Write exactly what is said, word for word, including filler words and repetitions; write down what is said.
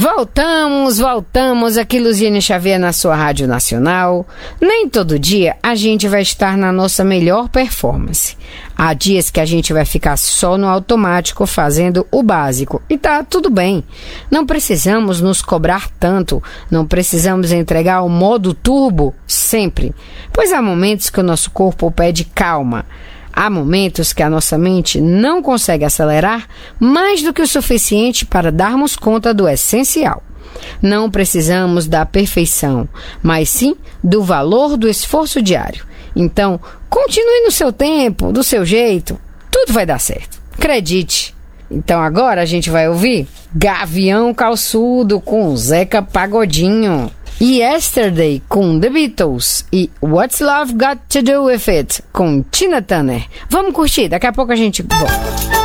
Voltamos, voltamos aqui, Luziane Xavier na sua Rádio Nacional. Nem todo dia a gente vai estar na nossa melhor performance. Há dias que a gente vai ficar só no automático fazendo o básico. E tá tudo bem. Não precisamos nos cobrar tanto. Não precisamos entregar o modo turbo sempre. Pois há momentos que o nosso corpo pede calma. Há momentos que a nossa mente não consegue acelerar mais do que o suficiente para darmos conta do essencial. Não precisamos da perfeição, mas sim do valor do esforço diário. Então, continue no seu tempo, do seu jeito. Tudo vai dar certo. Acredite. Então agora a gente vai ouvir Gavião Calçudo com Zeca Pagodinho. Yesterday com The Beatles e What's Love Got to Do With It com Tina Turner. Vamos curtir, daqui a pouco a gente volta.